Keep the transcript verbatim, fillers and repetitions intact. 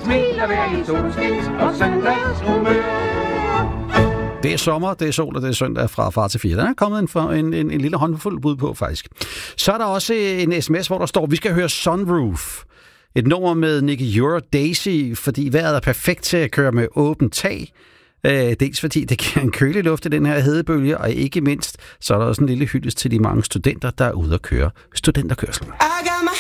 smiler hver i solskins og søndagshumør. Det er sommer, det er sol, og det er søndag fra far til fire. Der er kommet en, for, en, en, en lille håndfuld bud på, faktisk. Så er der også en sms, hvor der står, vi skal høre Sunroof. Et nummer med Nicky Euro Daisy, fordi vejret er perfekt til at køre med åbent tag. Øh, dels fordi det giver en kølig luft i den her hedebølge, og ikke mindst, så er der også en lille hyldest til de mange studenter, der er ude at køre studenterkørsel. I got my